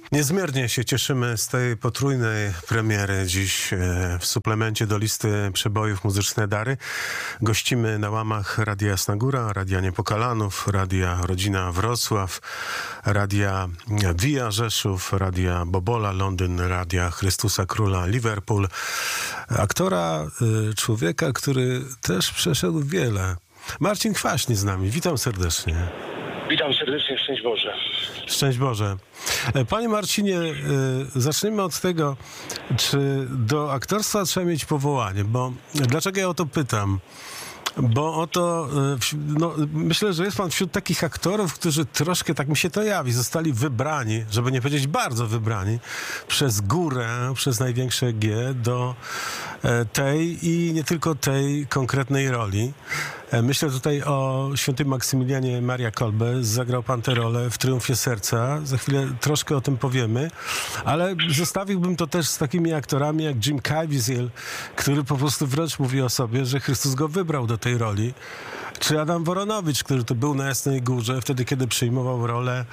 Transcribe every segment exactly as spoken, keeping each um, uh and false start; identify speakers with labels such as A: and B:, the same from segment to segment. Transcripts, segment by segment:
A: Niezmiernie się cieszymy z tej potrójnej premiery dziś w suplemencie do listy przebojów Muzyczne Dary. Gościmy na łamach Radia Jasna Góra, Radia Niepokalanów, Radia Rodzina Wrocław, Radia Via Rzeszów, Radia Bobola Londyn, Radia Chrystusa Króla Liverpool. Aktora, człowieka, który też przeszedł wiele. Marcin Kwaśny z nami. Witam serdecznie.
B: Witam serdecznie, szczęść Boże.
A: Szczęść Boże. Panie Marcinie, zacznijmy od tego, czy do aktorstwa trzeba mieć powołanie, bo dlaczego ja o to pytam? Bo oto, no, myślę, że jest pan wśród takich aktorów, którzy troszkę, tak mi się to jawi, zostali wybrani, żeby nie powiedzieć bardzo wybrani, przez górę, przez największe G do tej i nie tylko tej konkretnej roli. Myślę tutaj o świętym Maksymilianie Maria Kolbe. Zagrał pan tę rolę w Triumfie Serca. Za chwilę troszkę o tym powiemy. Ale zostawiłbym to też z takimi aktorami jak Jim Caviezel, który po prostu wręcz mówi o sobie, że Chrystus go wybrał do tej roli. Czy Adam Woronowicz, który tu był na Jasnej Górze, wtedy kiedy przyjmował rolę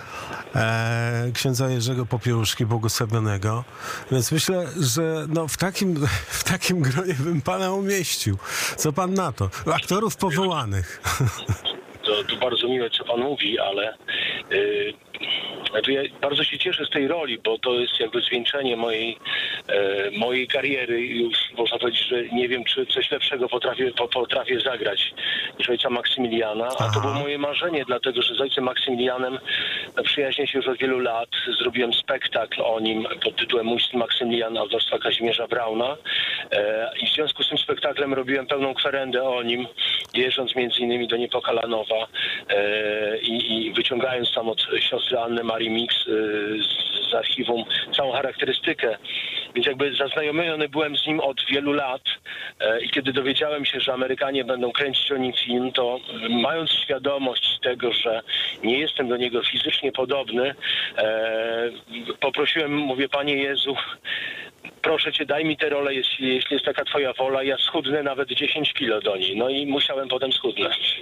A: e, księdza Jerzego Popiełuszki Błogosławionego. Więc myślę, że no, w, takim, w takim gronie bym pana umieścił. Co pan na to? Aktorów powołanych.
B: To, to bardzo miłe, co pan mówi, ale yy, znaczy ja bardzo się cieszę z tej roli, bo to jest jakby zwieńczenie mojej, e, mojej kariery. Już można powiedzieć, że nie wiem, czy coś lepszego potrafię, po, potrafię zagrać niż ojca Maksymiliana. A
A: Aha.
B: to było moje marzenie, dlatego że z ojcem Maksymilianem przyjaźnię się już od wielu lat. Zrobiłem spektakl o nim pod tytułem Mój syn Maksymilian autorstwa Kazimierza Brauna. E, I w związku z tym spektaklem robiłem pełną kwerendę o nim, jeżdżąc między innymi do Niepokalanowa e, i, i wyciągając tam od siostry Anny Marii Mix e, z, z archiwum całą charakterystykę. Więc jakby zaznajomiony byłem z nim od wielu lat e, i kiedy dowiedziałem się, że Amerykanie będą kręcić o nim film, to mając świadomość tego, że nie jestem do niego fizycznie podobny, e, poprosiłem, mówię, Panie Jezu, proszę Cię, daj mi tę rolę, jeśli, jeśli jest taka Twoja wola, ja schudnę nawet dziesięć kilo do niej. No i musiałem potem schudnąć.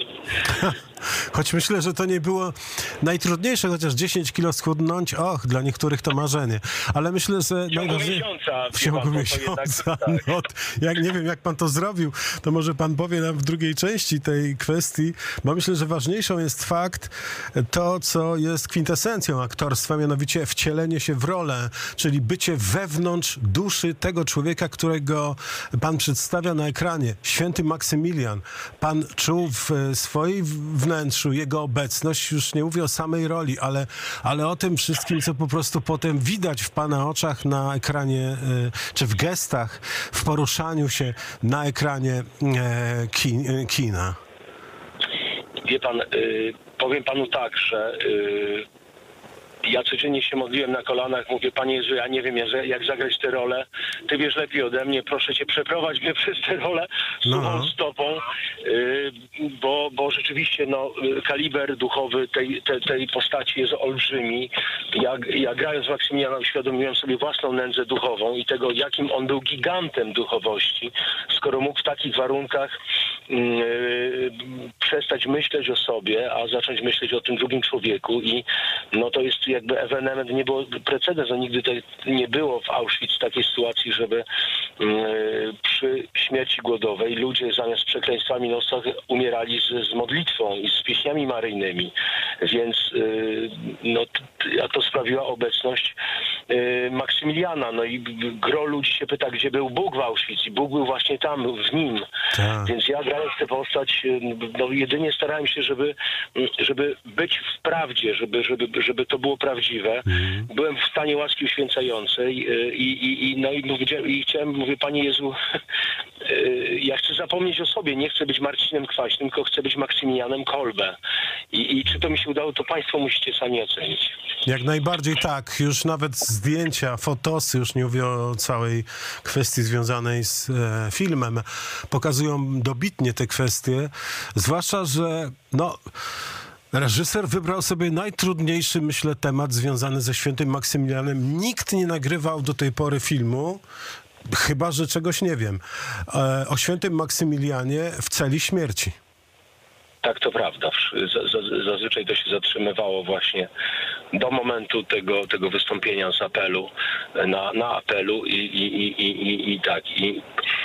A: Choć myślę, że to nie było najtrudniejsze, chociaż dziesięć kilo schudnąć, och, dla niektórych to marzenie. Ale myślę, że...
B: W ciągu miesiąca.
A: W ciągu miesiąca. Tak. No, jak nie wiem, jak pan to zrobił, to może pan powie nam w drugiej części tej kwestii, bo myślę, że ważniejszą jest fakt to, co jest kwintesencją aktorstwa, mianowicie wcielenie się w rolę, czyli bycie wewnątrz duszy tego człowieka, którego pan przedstawia na ekranie. Święty Maksymilian. Pan czuł w swojej wnętrzu jego obecność, już nie mówię o samej roli, ale, ale o tym wszystkim, co po prostu potem widać w pana oczach na ekranie, czy w gestach, w poruszaniu się na ekranie kin, kina.
B: Wie pan, y, powiem panu tak, że y, ja codziennie się modliłem na kolanach, mówię, Panie Jezu, ja nie wiem, jak zagrać tę rolę, Ty wiesz lepiej ode mnie, proszę Cię, przeprowadź mnie przez tę rolę suchą
A: no.
B: stopą, yy, bo, bo rzeczywiście no, kaliber duchowy tej, tej, tej postaci jest olbrzymi. Ja, ja grając Maksymiliana uświadomiłem sobie własną nędzę duchową i tego, jakim on był gigantem duchowości, skoro mógł w takich warunkach yy, przestać myśleć o sobie, a zacząć myśleć o tym drugim człowieku i no to jest jakby ewenement, nie było precedens, no nigdy to nie było w Auschwitz takiej sytuacji, żeby yy, przy śmierci głodowej ludzie zamiast przekleństwami na ustach umierali z, z modlitwą i z pieśniami maryjnymi, więc yy, no, t, a to sprawiła obecność yy, Maksymiliana, no i gro ludzi się pyta, gdzie był Bóg w Auschwitz i Bóg był właśnie tam, w nim,
A: Ta.
B: więc ja grając tę postać, no jedynie starałem się, żeby, żeby być w prawdzie, żeby, żeby, żeby to było prawdziwe. Mm. Byłem w stanie łaski uświęcającej i, i, i, no i, mówię, i chciałem, mówię, Panie Jezu, ja chcę zapomnieć o sobie, nie chcę być Marcinem Kwaśnym, tylko chcę być Maksymilianem Kolbe. I, I czy to mi się udało, to Państwo musicie sami ocenić.
A: Jak najbardziej tak. Już nawet zdjęcia, fotosy, już nie mówię o całej kwestii związanej z e, filmem, pokazują dobitnie te kwestie. Zwłaszcza, że no... Reżyser wybrał sobie najtrudniejszy, myślę, temat związany ze świętym Maksymilianem. Nikt nie nagrywał do tej pory filmu, chyba że czegoś nie wiem, e, o świętym Maksymilianie w celi śmierci.
B: Tak, to prawda. Zazwyczaj to się zatrzymywało właśnie do momentu tego, tego wystąpienia z apelu, na, na apelu i, i, i, i, i tak. I,